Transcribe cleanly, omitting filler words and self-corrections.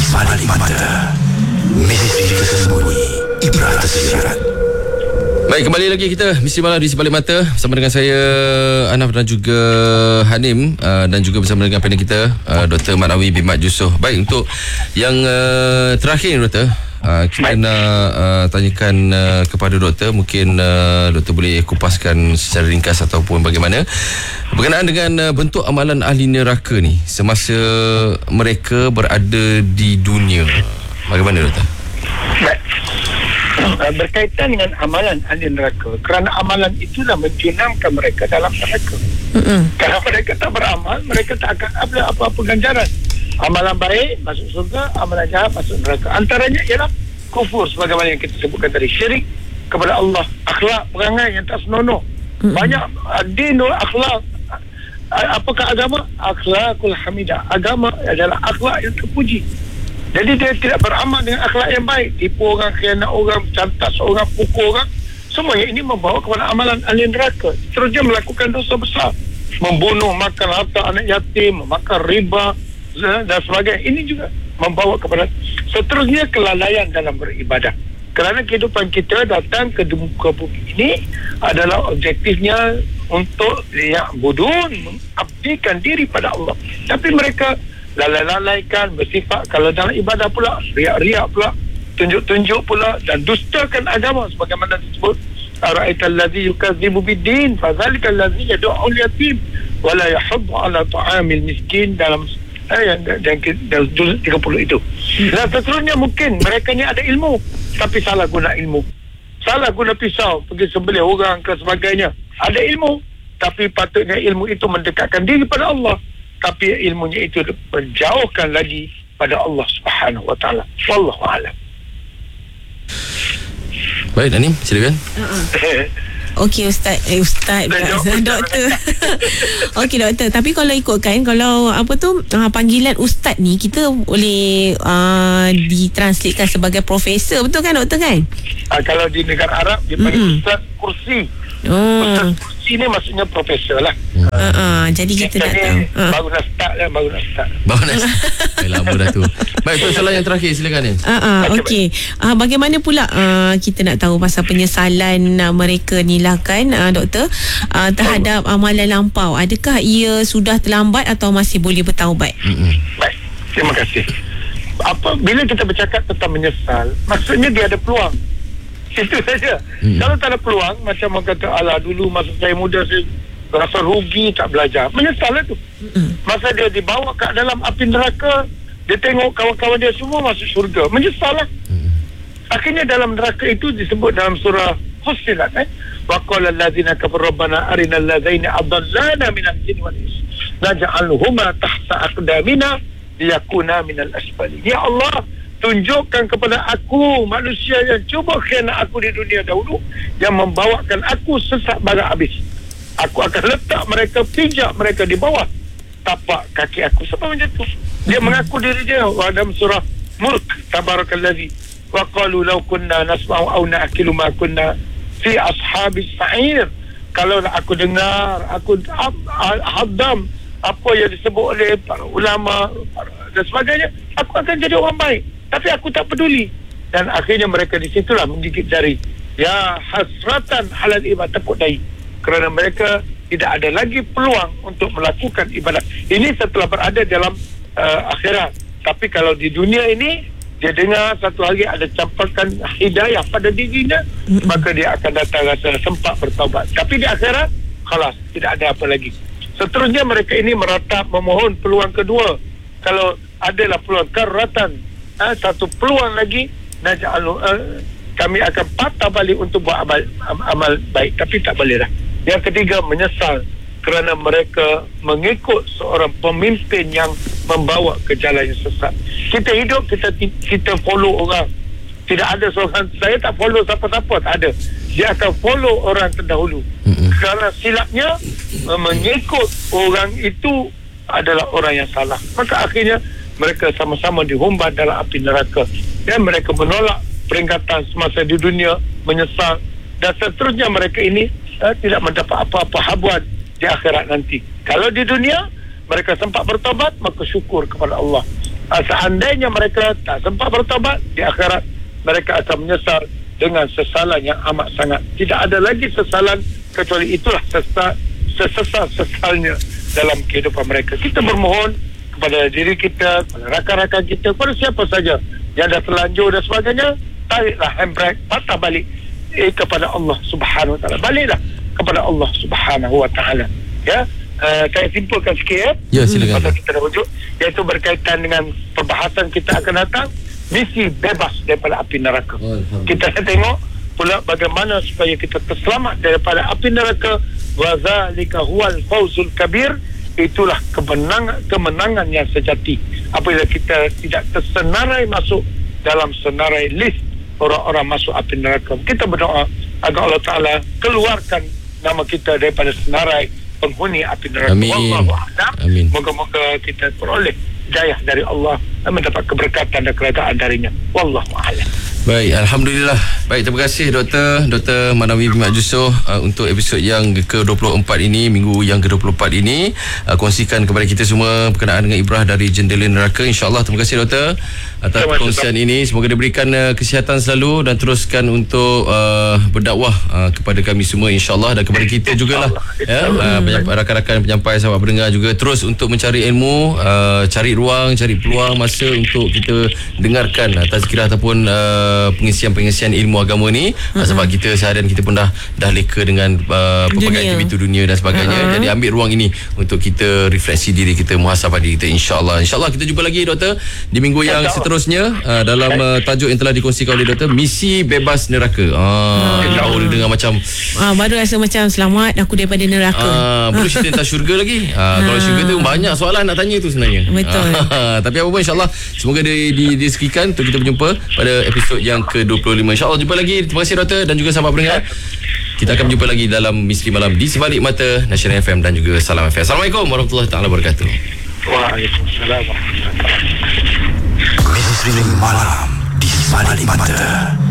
Balik Mata, misteri tersembunyi, ibrat tersirat. Baik, kembali lagi kita Misteri Malam di Sebalik Mata bersama dengan saya Anaf dan juga Hanim, dan juga bersama dengan panel kita Dr. Manawi bin Mat Yusof. Baik, untuk yang terakhir ni Doktor, kita nak tanyakan kepada doktor. Mungkin doktor boleh kupaskan secara ringkas ataupun bagaimana berkenaan dengan bentuk amalan ahli neraka ni semasa mereka berada di dunia. Bagaimana doktor? Baik. Berkaitan dengan amalan ahli neraka, kerana amalan itulah menjenamkan mereka dalam neraka. Kalau mereka tak beramal, mereka tak akan ada apa-apa ganjaran. Amalan baik masuk surga, amalan jahat masuk neraka. Antaranya ialah kufur, sebagaimana yang kita sebutkan tadi, syirik kepada Allah, akhlak perangai yang tak senonoh. Banyak dinul akhlak. Apakah agama? Akhlakul hamidah. Agama adalah akhlak yang terpuji. Jadi dia tidak beramal dengan akhlak yang baik, tipu orang, khianat orang, cantas orang, pukul orang. Semuanya ini membawa kepada amalan ahli neraka. Seterusnya melakukan dosa besar, membunuh, makan harta anak yatim, makan riba dan sebagainya. Ini juga membawa kepada seterusnya kelalaian dalam beribadah. Kerana kehidupan kita datang ke muka bumi ini adalah objektifnya untuk liya'budun, mengabdikan diri pada Allah. Tapi mereka lalai-lalaikan, bersifat kalau dalam ibadah pula riak-riak pula, tunjuk-tunjuk pula, dan dustakan agama sebagaimana disebut ara'aital ladzi yukadzibu bid-din fadzalikal ladzi yad'ul yatim wa la yahuddu 'ala ta'amil miskin, dalam ayat dan juz 30 itu. Dan seterusnya mungkin mereka ni ada ilmu tapi salah guna ilmu, salah guna pisau pergi sembelih orang ke sebagainya. Ada ilmu tapi patutnya ilmu itu mendekatkan diri pada Allah, tapi ilmunya itu menjauhkan lagi pada Allah Subhanahu wa taala. Wallahu a'lam. Baik, Anim, silakan. Okey Ustaz doktor. Okey doktor, tapi kalau ikutkan, kalau panggilan Ustaz ni kita boleh ditranslatekan sebagai profesor, betul kan doktor kan? Kalau di negara Arab dia panggil Ustaz kursi. Ustaz kursi ni maksudnya profesor lah. Jadi kita nak tahu. Baru nak start. Lama dah tu. Baik, untuk soalan yang terakhir silakan ni. Okey. Bagaimana pula kita nak tahu pasal penyesalan mereka ni lah kan doktor, terhadap amalan lampau. Adakah ia sudah terlambat atau masih boleh bertaubat? Baik, terima kasih. Bila kita bercakap tentang menyesal, maksudnya dia ada peluang. Itu saja. Kalau tak ada peluang, macam orang kata, alah dulu masa saya muda saya rasa rugi tak belajar, menyesal lah tu. Masa dia dibawa ke dalam api neraka, dia tengok kawan-kawan dia semua masuk syurga, menyesal lah. Akhirnya dalam neraka itu disebut dalam surah Fussilat, wa qala allazina kafaru rabbana arinal ladzina adallana minal jinni wal ins naj'aluhuma tahta aqdamina liyakuna minal asfalin. Ya Allah, tunjukkan kepada aku manusia yang cuba khianat aku di dunia dahulu, yang membawakan aku sesat barat habis. Aku akan letak mereka, pijak mereka di bawah tapak kaki aku. Sebab macam tu dia mengaku diri dia. Dalam surah Mulk, tabarakallazi wa qalu law kunna nasma'u aw na'qilu ma kunna fi ashabis sa'ir. Kalau aku dengar, aku hadam apa yang disebut oleh para ulama dan sebagainya, aku akan jadi orang baik. Tapi aku tak peduli. Dan akhirnya mereka di situlah menggigit jari. Ya hasratan halal ibad, tepuk dahi. Kerana mereka tidak ada lagi peluang untuk melakukan ibadat. Ini setelah berada dalam akhirat. Tapi kalau di dunia ini, dia dengar satu hari ada campurkan hidayah pada dirinya, maka dia akan datang rasa sempat bertaubat. Tapi di akhirat, khalas, tidak ada apa lagi. Seterusnya mereka ini meratap memohon peluang kedua. Kalau adalah peluang karatan, satu peluang lagi, kami akan patah balik untuk buat amal baik, tapi tak boleh dah. Yang ketiga, menyesal kerana mereka mengikut seorang pemimpin yang membawa ke jalan yang sesat. Kita hidup, kita follow orang. Tidak ada seorang, saya tak follow siapa-siapa, tak ada. Dia akan follow orang terdahulu. Kerana silapnya mengikut orang itu adalah orang yang salah. Maka akhirnya mereka sama-sama dihumban dalam api neraka. Dan mereka menolak peringatan semasa di dunia, menyesal, dan seterusnya mereka ini tidak mendapat apa-apa habuan di akhirat nanti. Kalau di dunia mereka sempat bertobat, maka syukur kepada Allah. Seandainya mereka tak sempat bertaubat, di akhirat mereka akan menyesal dengan sesalan yang amat sangat. Tidak ada lagi sesalan kecuali itulah sesal-sesalnya dalam kehidupan mereka. Kita bermohon kepada diri kita, kepada rakan-rakan kita, kepada siapa saja yang dah terlanjur dan sebagainya, tariklah handbrake, patah balik kepada Allah Subhanahu Wa Taala. Baliklah kepada Allah Subhanahu Wa Taala. Ya, saya simpulkan sikit ya. Ya, silakan. Pasal kita dah rujuk, iaitu berkaitan dengan perbahasan kita akan datang, misi bebas daripada api neraka. Kita akan tengok pula bagaimana supaya kita terselamat daripada api neraka. Wa zalika huwal fawzul kabir. Itulah kemenangan yang sejati apabila kita tidak tersenarai masuk dalam senarai list orang-orang masuk api neraka. Kita berdoa agar Allah Ta'ala keluarkan nama kita daripada senarai penghuni api neraka. Amin. Moga-moga kita peroleh hidayah dari Allah dan mendapat keberkatan dan kerajaan darinya. Wallahu a'lam. Baik, Alhamdulillah. Baik, terima kasih Dr. Manawi Bimat Jusoh untuk episod yang ke-24 ini, minggu yang ke-24 ini, kongsikan kepada kita semua berkenaan dengan ibrah dari jendela neraka. InsyaAllah. Terima kasih Dr. atas perkongsian ini. Semoga diberikan kesihatan selalu dan teruskan untuk berdakwah kepada kami semua, insyaAllah, dan kepada kita jugalah, ya, rakan-rakan penyampai, sahabat pendengar juga, terus untuk mencari ilmu, cari ruang, cari peluang masa untuk kita dengarkan tazkirah ataupun pengisian ilmu agama ni, sebab kita seharian kita pun dah leka dengan pelbagai aktiviti dunia dan sebagainya. Jadi ambil ruang ini untuk kita refleksi diri kita, muhasabah diri kita, insyaAllah. InsyaAllah kita jumpa lagi Doktor di minggu yang seterusnya dalam tajuk yang telah dikongsikan oleh Doktor, misi bebas neraka. Jauh dengar macam baru rasa macam selamat aku daripada neraka. Belum cerita tentang syurga lagi. Kalau syurga tu banyak soalan nak tanya tu sebenarnya. Betul. Tapi apa pun, insyaAllah semoga disekikan untuk kita berjumpa pada episod yang ke-25. InsyaAllah jumpa lagi. Terima kasih Doktor dan juga sahabat pendengar. Kita akan berjumpa lagi dalam Misteri Malam di Sebalik Mata Nasional FM dan juga Salam FM. Assalamualaikum warahmatullahi taala wabarakatuh. Waalaikumsalam warahmatullahi wabarakatuh. Misteri Malam di Sebalik Mata.